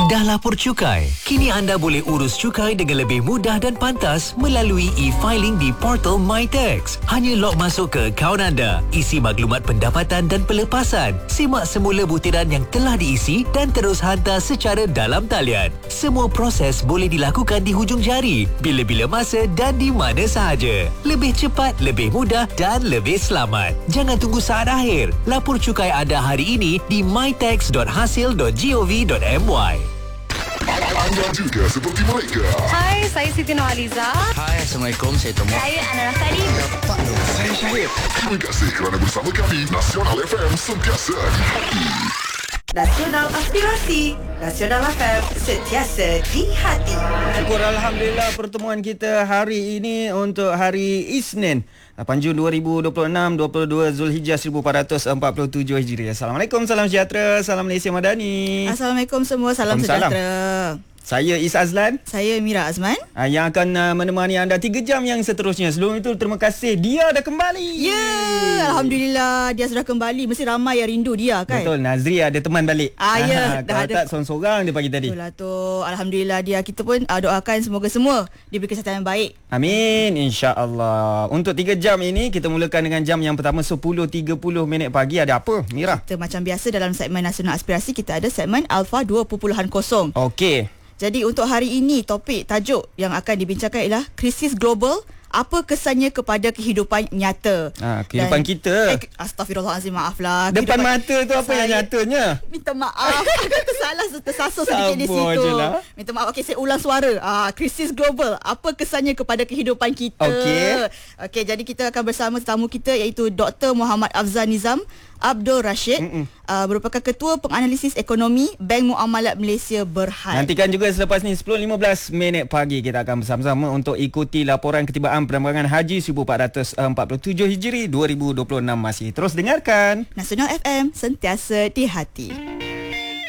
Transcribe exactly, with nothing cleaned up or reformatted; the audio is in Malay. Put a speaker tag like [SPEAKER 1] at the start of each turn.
[SPEAKER 1] Dah lapor cukai? Kini anda boleh urus cukai dengan lebih mudah dan pantas melalui e-filing di portal MyTax. Hanya log masuk ke akaun anda, isi maklumat pendapatan dan pelepasan, simak semula butiran yang telah diisi dan terus hantar secara dalam talian. Semua proses boleh dilakukan di hujung jari, bila-bila masa dan di mana sahaja. Lebih cepat, lebih mudah dan lebih selamat. Jangan tunggu saat akhir. Lapor cukai anda hari ini di mytax dot hasil dot gov dot my.
[SPEAKER 2] Anda juga seperti mereka.
[SPEAKER 3] Hai, saya Siti Nurhaliza.
[SPEAKER 4] Hai, Assalamualaikum. Saya Tomo.
[SPEAKER 3] Saya Ana Rafali.
[SPEAKER 2] Saya Syahid. Terima kasih kerana bersama kami. Nasional F M, sentiasa di hati.
[SPEAKER 5] Nasional Aspirasi Nasional F M, sentiasa di hati.
[SPEAKER 6] Syukur Alhamdulillah, pertemuan kita hari ini untuk hari Isnin lapan Jun dua ribu dua puluh enam, dua puluh dua Zulhijjah seribu empat ratus empat puluh tujuh Hijriah. Assalamualaikum, salam sejahtera, salam Malaysia Madani.
[SPEAKER 7] Assalamualaikum semua, salam sejahtera.
[SPEAKER 6] Saya Is Azlan.
[SPEAKER 7] Saya Mira Azman.
[SPEAKER 6] uh, Yang akan uh, menemani anda tiga jam yang seterusnya. Sebelum itu, terima kasih, Dia dah kembali.
[SPEAKER 7] Ya, yeah, Alhamdulillah, Dia sudah kembali. Mesti ramai yang rindu Dia kan.
[SPEAKER 6] Betul, Nazri ada teman balik.
[SPEAKER 7] Ah, ya,
[SPEAKER 6] dah ada. Tak sorang-sorang dia pagi tadi.
[SPEAKER 7] Betul lah tu. Alhamdulillah Dia. Kita pun uh, doakan semoga semua diberi kesihatan yang baik.
[SPEAKER 6] Amin, insya-Allah. Untuk tiga jam ini, kita mulakan dengan jam yang pertama sepuluh tiga puluh minit pagi. Ada apa, Mira?
[SPEAKER 7] Kita macam biasa dalam segmen Nasional Aspirasi, kita ada segmen Alpha dua titik kosong.
[SPEAKER 6] Okey.
[SPEAKER 7] Jadi untuk hari ini, topik tajuk yang akan dibincangkan ialah krisis global, apa kesannya kepada kehidupan nyata.
[SPEAKER 6] Ha, kehidupan Dan, kita.
[SPEAKER 7] Eh, Astaghfirullahalazim, maaflah.
[SPEAKER 6] Depan
[SPEAKER 7] kehidupan
[SPEAKER 6] mata tu apa yang nyatanya?
[SPEAKER 7] Minta maaf. Tersalah, tersasul sedikit di situ.
[SPEAKER 6] Sabar.
[SPEAKER 7] Minta maaf. Okey, saya ulang suara. Ah, krisis global, apa kesannya kepada kehidupan kita?
[SPEAKER 6] Okey.
[SPEAKER 7] Okey, jadi kita akan bersama tetamu kita iaitu Doktor Muhammad Afzal Nizam Abdul Rashid, uh, merupakan Ketua Penganalisis Ekonomi Bank Muamalat Malaysia Berhad.
[SPEAKER 6] Nantikan juga selepas ni sepuluh lima belas minit pagi kita akan bersama-sama untuk ikuti laporan ketibaan penerbangan haji seribu empat ratus empat puluh tujuh Hijri dua ribu dua puluh enam masih. Terus dengarkan
[SPEAKER 7] Nasional F M, sentiasa di hati.